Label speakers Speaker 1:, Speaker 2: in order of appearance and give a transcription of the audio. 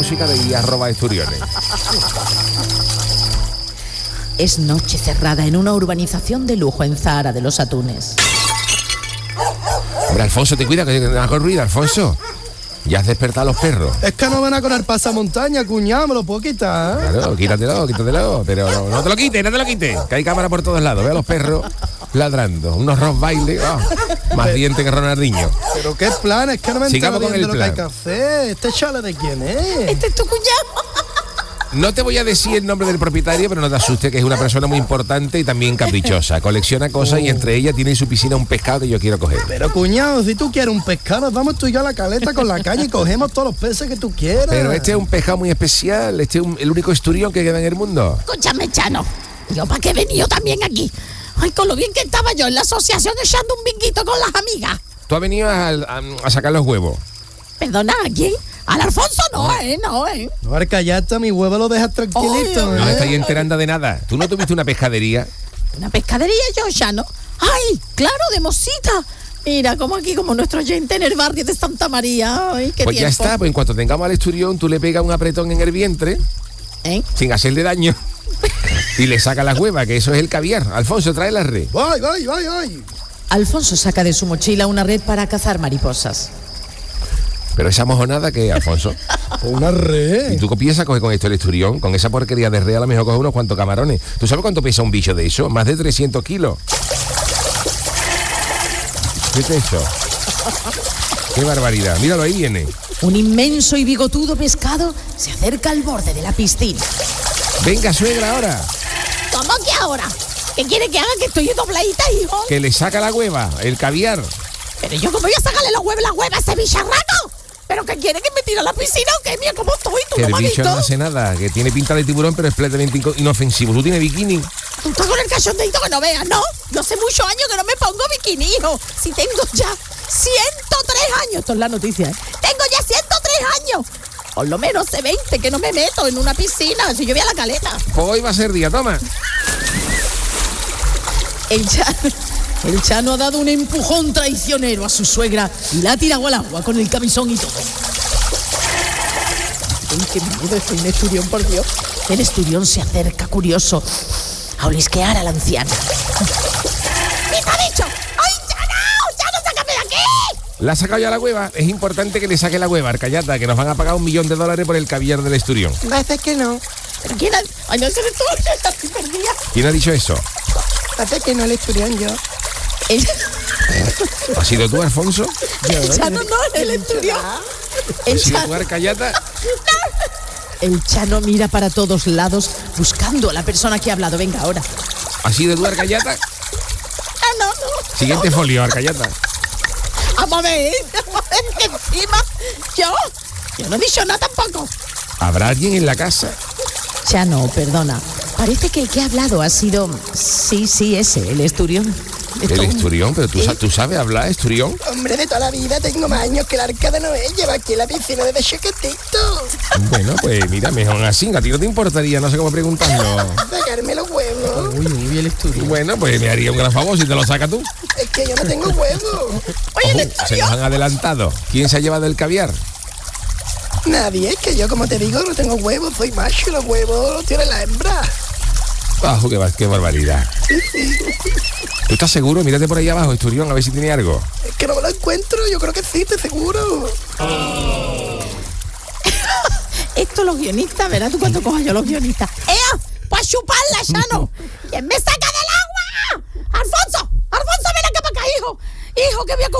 Speaker 1: música y @esturiones.
Speaker 2: Es noche cerrada en una urbanización de lujo en Zahara de los Atunes.
Speaker 1: Hombre, Alfonso, te cuida, que te hago ruido, Alfonso. Ya has despertado a los perros.
Speaker 3: Es que no van a con el pasamontaña, cuñado, me lo puedo quitar.
Speaker 1: Claro, quítatelo, pero no te lo quites, que hay cámara por todos lados. Ve a los perros ladrando, unos rottweiler, más dientes que Ronaldinho.
Speaker 3: Pero qué plan, es que no me
Speaker 1: Sigamos
Speaker 3: entero
Speaker 1: con
Speaker 3: bien
Speaker 1: el
Speaker 3: de lo que hay
Speaker 1: plan.
Speaker 3: que hacer. ¿Este chale de quién es?
Speaker 2: Este es tu cuñado.
Speaker 1: No te voy a decir el nombre del propietario, pero no te asustes, que es una persona muy importante y también caprichosa. Colecciona cosas y entre ellas tiene en su piscina un pescado que yo quiero coger.
Speaker 3: Pero cuñado, si tú quieres un pescado, nos vamos tú y yo a la caleta con la caña y cogemos todos los peces que tú quieras.
Speaker 1: Pero este es un pescado muy especial, este es el único esturión que queda en el mundo.
Speaker 2: Escúchame, Chano. ¿Yo para qué he venido también aquí? Ay, con lo bien que estaba yo en la asociación echando un binguito con las amigas.
Speaker 1: Tú has venido a sacar los huevos.
Speaker 2: Perdona, ¿a quién? Al Alfonso no.
Speaker 3: No, Arcayata, mi huevo lo dejas tranquilito,
Speaker 2: Ay,
Speaker 1: No te estáis enterando de nada. ¿Tú no tuviste una pescadería?
Speaker 2: Una pescadería yo, Chano. Ay, claro, de Mosita. Mira, como aquí, como nuestro oyente en el barrio de Santa María. Ay, qué
Speaker 1: Pues
Speaker 2: tiempo.
Speaker 1: ya está, pues en cuanto tengamos al esturión, tú le pegas un apretón en el vientre,
Speaker 2: ¿Eh?
Speaker 1: sin hacerle daño, y le sacas la hueva, que eso es el caviar. Alfonso, trae la red.
Speaker 3: Voy.
Speaker 2: Alfonso saca de su mochila una red para cazar mariposas.
Speaker 1: Pero esa mojonada, ¿qué, Alfonso?
Speaker 3: Una red.
Speaker 1: ¿Y tú qué piensas coger con esto el esturión? Con esa porquería de red a lo mejor coge unos cuantos camarones. ¿Tú sabes cuánto pesa un bicho de eso? Más de 300 kilos. ¿Qué es eso? ¡Qué barbaridad! Míralo, ahí viene.
Speaker 2: Un inmenso y bigotudo pescado se acerca al borde de la piscina.
Speaker 1: Venga, suegra, ahora.
Speaker 2: ¿Cómo que ahora? ¿Qué quiere que haga? Que estoy dobladita, hijo.
Speaker 1: Que le saca la hueva, el caviar.
Speaker 2: Pero yo, ¿cómo voy a sacarle la hueva a ese bicharraco? ¿Pero qué quiere? ¿Que me tire a la piscina o qué? Mira cómo estoy, tú
Speaker 1: Que
Speaker 2: no
Speaker 1: el
Speaker 2: me has
Speaker 1: bicho
Speaker 2: visto.
Speaker 1: no hace nada, que tiene pinta de tiburón, pero es completamente inofensivo. ¿Tú tienes bikini?
Speaker 2: Tú estás con el cachondeito que no veas, ¿no? Yo hace muchos años que no me pongo bikini, hijo. Si tengo ya 103 años. Esto es la noticia, ¿eh? Tengo ya 103 años. Por lo menos hace 20 que no me meto en una piscina. Si yo voy a la caleta.
Speaker 1: Pues hoy va a ser día, toma.
Speaker 2: El Chano ha dado un empujón traicionero a su suegra y la ha tirado al agua con el camisón y todo. Uy, qué miedo, estoy en esturión, por Dios. El esturión se acerca curioso a olisquear a la anciana. ¿Qué te ha dicho? ¡Ay, Chano, sácame de aquí!
Speaker 1: ¿La ha sacado ya la hueva? Es importante que le saque la hueva, Arcayata, que nos van a pagar $1 millón por el caviar del esturión.
Speaker 3: Parece que no.
Speaker 2: ¿Pero quién ha...? Ay, no, ese eres tú, ya estoy perdida.
Speaker 1: ¿Quién ha dicho eso?
Speaker 3: Parece que no el esturión yo.
Speaker 1: ¿Has sido tú, Alfonso?
Speaker 2: El Chano no, el esturión.
Speaker 1: ¿Has sido tú, Arcayata?
Speaker 2: El Chano mira para todos lados buscando a la persona que ha hablado. Venga, ahora.
Speaker 1: ¿Has sido tú, Arcayata?
Speaker 2: No.
Speaker 1: Siguiente folio, Arcayata.
Speaker 2: Vamos a ver que encima yo no he dicho nada tampoco.
Speaker 1: ¿Habrá alguien en la casa?
Speaker 2: Chano, perdona. Parece que el que ha hablado ha sido... Sí, ese, el esturión.
Speaker 1: El esturión, pero tú sabes hablar, esturión.
Speaker 3: Hombre, de toda la vida tengo más años que el arca de Noé. Lleva aquí en la piscina desde chiquitito.
Speaker 1: Bueno, pues mira, mejor así. A ti no te importaría, no sé cómo preguntarlo.
Speaker 3: Sacarme los huevos.
Speaker 2: Uy, el esturión.
Speaker 1: Bueno, pues me haría un gran favor si te lo sacas tú.
Speaker 3: Es que yo no tengo huevos.
Speaker 2: Oye, el
Speaker 1: Se
Speaker 2: esturión.
Speaker 1: nos han adelantado. ¿Quién se ha llevado el caviar?
Speaker 3: Nadie, es que yo, como te digo, no tengo huevos. Soy macho y los huevos los tiene la hembra.
Speaker 1: Qué barbaridad. ¿Tú estás seguro? Mírate por ahí abajo, esturión, a ver si tiene algo.
Speaker 3: Es que no me lo encuentro, yo creo que sí, estoy seguro.
Speaker 2: Esto los guionistas, verás tú cuánto cojo yo los guionistas. ¡Ea! ¡Pues chuparla, Chano! ¿Quién me saca del agua? ¡Alfonso! ¡Alfonso, ven acá para acá, hijo! ¡Hijo, que voy a